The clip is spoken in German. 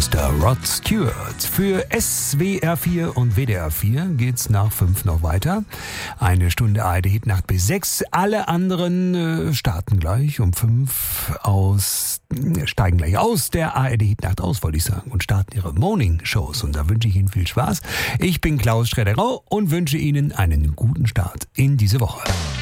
Mr. Rod Stewart. Für SWR 4 und WDR 4 geht's nach 5 noch weiter. Eine Stunde ARD Hitnacht bis 6. Alle anderen starten gleich um 5 steigen gleich aus der ARD Hitnacht aus, wollte ich sagen, und starten ihre Morning-Shows. Und da wünsche ich Ihnen viel Spaß. Ich bin Klaus Schredder-Rau und wünsche Ihnen einen guten Start in diese Woche.